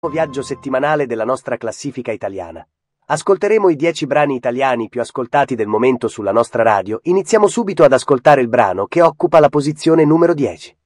Viaggio settimanale della nostra classifica italiana. Ascolteremo i 10 brani italiani più ascoltati del momento sulla nostra radio. Iniziamo subito ad ascoltare il brano che occupa la posizione numero 10.